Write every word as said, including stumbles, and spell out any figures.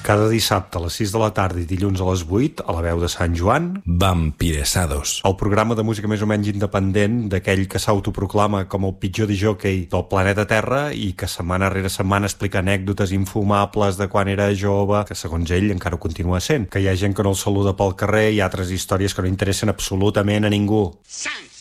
Cada dissabte a les sis de la tarda i dilluns a les vuit, a la veu de Sant Joan, Vampiresados. el programa de música més o menys independent d'aquell que s'autoproclama com el pitjor disjockey del planeta Terra i que setmana rere setmana explica anècdotes infumables de quan era jove, que segons ell encara ho continua sent, que hi ha gent que no el saluda pel carrer i altres històries que no interessen absolutament a ningú. Sant